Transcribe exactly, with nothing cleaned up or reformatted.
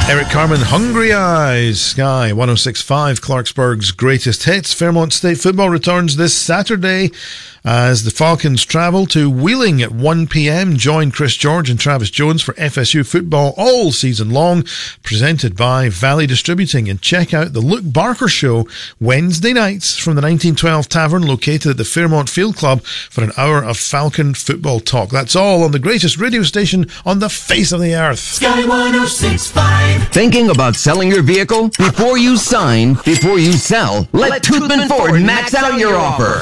Eric Carmen, Hungry Eyes, Sky one oh six point five, Clarksburg's greatest hits. Fairmont State football returns this Saturday as the Falcons travel to Wheeling at one p.m. Join Chris George and Travis Jones for F S U football all season long, presented by Valley Distributing. And check out the Luke Barker Show Wednesday nights from the nineteen twelve Tavern located at the Fairmont Field Club for an hour of Falcon football talk. That's all on the greatest radio station on the face of the earth. Sky one oh six point five. Thinking about selling your vehicle? Before you sign, before you sell, let, let Toothman Ford max out your offer.